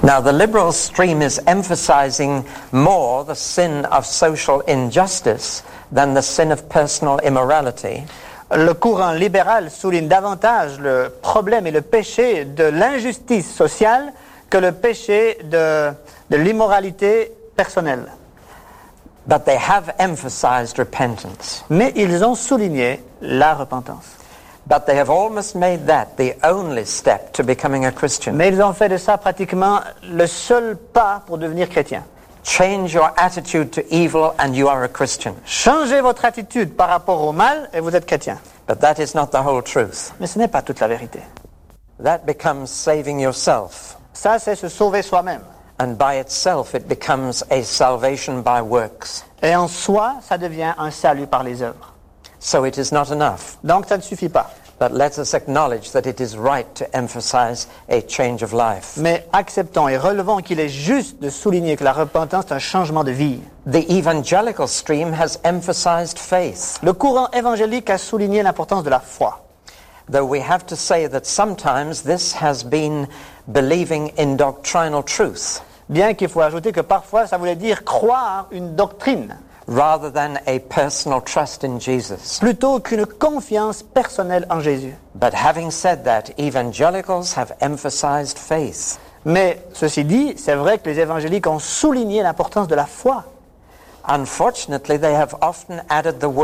Now, the liberal stream is emphasizing more the sin of social injustice than the sin of personal immorality. Le courant libéral souligne davantage le problème et le péché de l'injustice sociale que le péché de l'immoralité personnelle. But they have emphasized repentance. Mais ils ont souligné la repentance. But they have almost made that the only step to becoming a Christian. Mais ils ont fait de ça pratiquement le seul pas pour devenir chrétien. Change your attitude to evil and you are a Christian. Changez votre attitude par rapport au mal et vous êtes chrétien. But that is not the whole truth. Mais ce n'est pas toute la vérité. That becomes saving yourself. Ça, c'est se sauver soi-même. And by itself it becomes a salvation by works. Et en soi, ça devient un salut par les œuvres. So it is not enough. Donc ça ne suffit pas. But let us acknowledge that it is right to emphasize a change of life. Mais acceptons et relevons qu'il est juste de souligner que la repentance est un changement de vie. The evangelical stream has emphasized faith. Le courant évangélique a souligné l'importance de la foi. Though we have to say that sometimes this has been believing in doctrinal truth. Bien qu'il faut ajouter que parfois ça voulait dire croire une doctrine. Rather than a personal trust in Jesus. Plutôt qu'une confiance personnelle en Jésus. But having said that, evangelicals have emphasized faith. Mais ceci dit, c'est vrai que les évangéliques ont souligné l'importance de la foi. Unfortunately, they have often added the word